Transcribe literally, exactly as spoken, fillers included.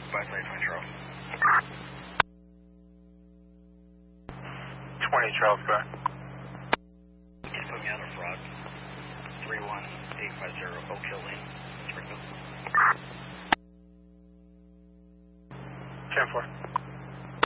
Bye, twenty Charles. twenty Charles, go ahead. Just put me on a fraud. three one eight five zero Oak Hill Lane, Springfield. ten four.